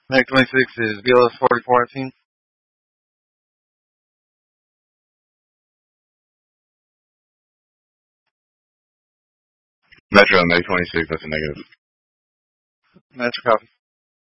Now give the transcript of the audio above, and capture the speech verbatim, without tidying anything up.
Mag twenty-six is B L S forty-four eighteen. Metro, Mag twenty-six, that's a negative. Metro copy.